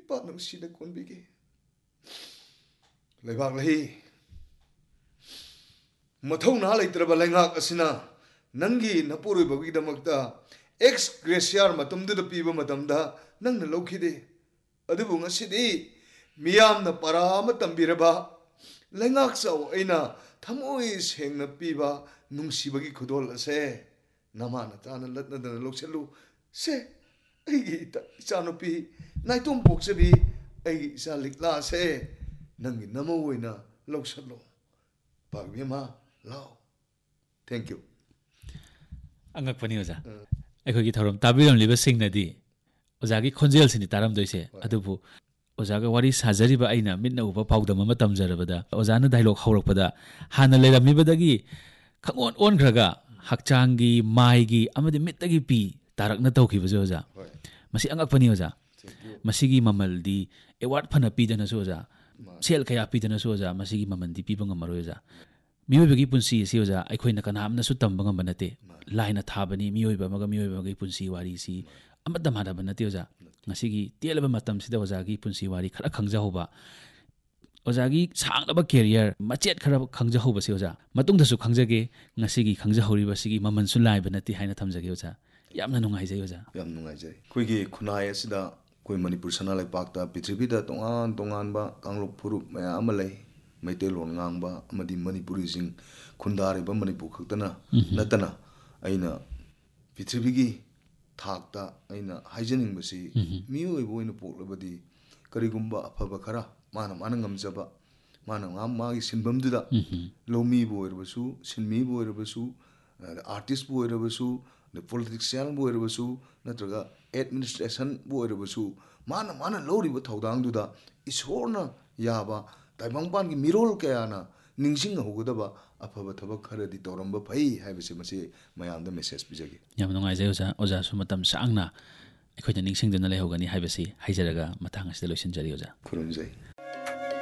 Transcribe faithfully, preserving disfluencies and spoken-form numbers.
ꯏꯄꯥ ꯅꯨꯡꯁꯤꯅ ꯀꯣꯟꯕꯤꯒꯦ ꯂꯩꯕꯥꯛ ꯂꯩ ꯃꯊꯧꯅꯥ ꯂꯩꯇ꯭ꯔꯕ ꯂꯩꯉꯥꯛ ꯑꯁꯤꯅ ꯅꯪꯒꯤ ꯅꯄꯨꯔꯣꯏꯕꯒꯤꯗꯃꯛꯇ ꯑꯦꯛꯁ ꯒ꯭ꯔꯦꯁꯤꯌꯥꯔ ꯃꯇꯝꯗꯨꯗ ꯄꯤꯕ ꯃꯇꯝꯗ ꯅꯪꯅ ꯂꯧꯈꯤꯗꯦ ꯑꯗꯨꯕꯨ ꯉꯁꯤꯗꯤ ꯃꯤꯌꯥꯝꯅ ꯄꯔꯥ ꯑꯃ ꯇꯝꯕꯤꯔꯕ ꯂꯩꯉꯥꯛ ꯆꯥꯎ ꯑꯩꯅ ꯊꯃꯣꯏ ꯁꯦꯡꯅ ꯄꯤꯕ ꯅꯨꯡꯁꯤꯕꯒꯤ ꯈꯨꯗꯣꯜ ꯑꯁꯦ ꯅꯃꯥꯅ ꯆꯥꯅ ꯂꯠꯅꯗꯅ ꯂꯧꯁꯤꯜꯂꯨ ꯁꯦ ꯑꯩꯒꯤ ꯏꯆꯥꯅꯨꯄꯤ ꯅꯥꯏꯇꯣꯝ ꯄꯣꯛꯆꯕꯤ ꯑꯩꯒꯤ ꯏꯆꯥ ꯂꯤꯛꯂꯥꯁꯦ ꯅꯪꯒꯤ ꯅꯃꯧ ꯑꯣꯏꯅ ꯂꯧꯁꯜꯂꯣ ꯄꯥꯛꯕꯤꯃ ꯂꯥꯎ ꯊꯦꯡꯛ ꯌꯨ ꯑꯉꯛꯄꯅꯤ ꯑꯣꯖꯥ ꯑꯩꯈꯣꯏꯒꯤ ꯊꯧꯔꯝ ꯇꯥꯕꯤꯔꯝꯂꯤꯕꯁꯤꯡꯅꯗꯤ ꯑꯣꯖꯥꯒꯤ ꯈꯣꯟꯖꯦꯜꯁꯤꯅꯤ ꯇꯥꯔꯝꯗꯣꯏꯁꯦ ꯑꯗꯨꯕꯨ ꯑꯣꯖꯥꯒ ꯋꯥꯔꯤ ꯁꯥꯖꯔꯤꯕ ꯑꯩꯅ ꯃꯤꯠꯅ ꯎꯕ ꯄꯥꯎꯗꯝ ꯑꯃ ꯇꯝꯖꯔꯕꯗ ꯑꯣꯖꯥꯅ ꯗꯥꯏꯂꯣꯛ ꯍꯧꯔꯛꯄꯗ ꯍꯥꯟꯅ ꯂꯩꯔꯝꯃꯤꯕꯗꯒꯤ ꯈꯪꯑꯣꯟ ꯑꯣꯟꯈ꯭ꯔꯒ ꯍꯛꯆꯥꯡꯒꯤ ꯃꯥꯏꯒꯤ ꯑꯃꯗꯤ ꯃꯤꯠꯇꯒꯤ ꯄꯤ ꯇꯥꯔꯛꯅ ꯇꯧꯈꯤꯕꯁꯦ ꯑꯣꯖꯥ ꯃꯁꯤ ꯑꯉꯛꯄꯅꯤ ꯑꯣꯖꯥ ꯃꯁꯤꯒꯤ ꯃꯃꯜꯗꯤ ꯑꯦꯋꯥꯔꯗ ꯐꯅ ꯄꯤꯗꯅꯁꯨ ꯑꯣꯖꯥ ꯁꯦꯜ ꯀꯌꯥ ꯄꯤꯗꯅꯁꯨ ꯑꯣꯖꯥ ꯃꯁꯤꯒꯤ ꯃꯃꯜꯗꯤ ꯄꯤꯕ ꯉꯝꯃꯔꯣꯏ ꯑꯣꯖꯥ ꯃꯤꯑꯣꯏꯕꯒꯤ ꯄꯨꯟꯁꯤ ꯑꯁꯤ ꯑꯣꯖꯥ ꯑꯩꯈꯣꯏꯅ ꯀꯅꯥꯝꯅꯁꯨ ꯇꯝꯕ ꯉꯝꯕ ꯅꯠꯇꯦ ꯂꯥꯏꯅ ꯊꯥꯕꯅꯤ ꯃꯤꯑꯣꯏꯕ ꯑꯃꯒ ꯃꯤꯑꯣꯏꯕ ꯑꯃꯒꯤ ꯄꯨꯟꯁꯤ ꯋꯥꯔꯤꯁꯤ ꯑꯃꯠꯇ ꯃꯥꯟꯅꯕ ꯅꯠꯇꯦ ꯑꯣꯖꯥ ꯉꯁꯤꯒꯤ ꯇꯦꯜꯂꯕ ꯃꯇꯝꯁꯤꯗ ꯑꯣꯖꯥꯒꯤ ꯄꯨꯟꯁꯤ ꯋꯥꯔꯤ ꯈꯔ ꯈꯪꯖꯍꯧꯕ ꯑꯣꯖꯥꯒꯤ ꯁꯥꯡꯂꯕ ꯀꯦꯔꯤꯌꯔ ꯃꯆꯦꯠ ꯈꯔ ꯈꯪꯖꯍꯧꯕꯁꯤ ꯑꯣꯖꯥ ꯃꯇꯨꯡꯗꯁꯨ ꯈꯪꯖꯒꯦ ꯉꯁꯤꯒꯤ ꯈꯪꯖꯍꯧꯔꯤꯕꯁꯤꯒꯤ ꯃꯃꯜꯁꯨ ꯂꯥꯏꯕ ꯅꯠꯇꯦ ꯍꯥꯏꯅ ꯊꯝꯖꯒꯦ ꯑꯣꯖꯥ ꯌꯥꯝꯅ ꯅꯨꯡꯉꯥꯏꯖꯩ ꯑꯣꯖꯥ ꯌꯥꯝ ꯅꯨꯡꯉꯥꯏꯖꯩ ꯑꯩꯈꯣꯏꯒꯤ ꯈꯨꯟꯅꯥꯏ ꯑꯁꯤꯗ ꯑꯩꯈꯣꯏ ꯃꯅꯤꯄꯨꯔ ꯁꯅꯥ ꯂꯩꯄꯥꯛꯇ ꯄ꯭ꯔꯤꯊꯤꯕꯤꯗ ꯇꯣꯉꯥꯟ ꯇꯣꯉꯥꯟꯕ ꯀꯥꯡꯂꯨꯞ ꯐꯨꯔꯨꯞ ꯃꯌꯥꯝ ꯑꯃ ꯂꯩ ꯃꯩꯇꯩꯂꯣꯟ ꯉꯥꯡꯕ ꯑꯃꯗꯤ ꯃꯅꯤꯄꯨꯔꯤꯁꯤꯡ ꯈꯨꯟꯗꯥꯔꯤꯕ ꯃꯅꯤꯄꯨꯔ ꯈꯛꯇꯅ ꯅꯠꯇꯅ ꯑꯩꯅ ꯄ꯭ꯔꯤꯊꯤꯕꯤꯒꯤ ꯊꯥꯛꯇ ꯑꯩꯅ ꯍꯥꯏꯖꯅꯤꯡꯕꯁꯤ ꯃꯤꯑꯣꯏꯕ ꯑꯣꯏꯅ ꯄꯣꯛꯂꯕꯗꯤ ꯀꯔꯤꯒꯨꯝꯕ ꯑꯐꯕ ꯈꯔ ꯃꯥꯅ ꯃꯥꯅ ꯉꯝꯖꯕ ꯃꯥꯅ ꯃꯥꯒꯤ ꯁꯤꯟꯐꯝꯗꯨꯗ ꯂꯧꯃꯤꯕꯨ ꯑꯣꯏꯔꯕꯁꯨ ꯁꯤꯟꯃꯤꯕꯨ ꯑꯣꯏꯔꯕꯁꯨ ꯑꯥꯔꯇꯤꯁꯄꯨ ꯑꯣꯏꯔꯕꯁꯨ ꯄꯣꯂꯤꯇꯤꯛꯁꯤꯌꯥꯟꯕꯨ ꯑꯣꯏꯔꯕꯁꯨ ꯅꯠꯇ꯭ꯔꯒ ꯑꯦꯗꯃꯤꯅꯤꯁꯇ꯭ꯔꯦꯁꯟꯕꯨ ꯑꯣꯏꯔꯕꯁꯨ ꯃꯥꯅ ꯃꯥꯅ ꯂꯧꯔꯤꯕ ꯊꯧꯗꯥꯡꯗꯨꯗ ꯏꯁꯣꯔꯅ ꯌꯥꯕ ꯇꯥꯏꯕꯪꯄꯥꯟꯒꯤ ꯃꯤꯔꯣꯜ ꯀꯌꯥꯅ ꯅꯤꯡꯁꯤꯡꯍꯧꯒꯗꯕ ꯑꯐꯕ ꯊꯕꯛ ꯈꯔꯗꯤ ꯇꯧꯔꯝꯕ ꯐꯩ ꯍꯥꯏꯕꯁꯦ ꯃꯁꯤ ꯃꯌꯥꯝꯗ ꯃꯦꯁꯦꯖ ꯄꯤꯖꯒꯦ ꯌꯥꯝ ꯅꯨꯡꯉꯥꯏꯖꯩ ꯑꯣꯖꯥ ꯑꯣꯖꯥꯁꯨ ꯃꯇꯝ ꯁꯥꯡꯅ ꯑꯩꯈꯣꯏꯅ ꯅꯤꯡꯁꯤꯡꯗꯨꯅ ꯂꯩꯍꯧꯒꯅꯤ ꯍꯥꯏꯕꯁꯤ ꯍꯥꯏꯖꯔꯒ ꯃꯇꯥꯡ ꯑꯁꯤꯗ ꯂꯣꯏꯁꯤꯟꯖꯔꯤ ꯑꯣꯖꯥ ꯈꯨꯔꯨꯝꯖꯩ